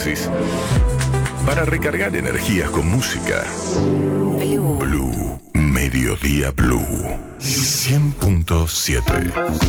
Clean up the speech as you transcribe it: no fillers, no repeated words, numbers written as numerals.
decís? Para recargar energías con música. Blue. Mediodía Blue. 100.7.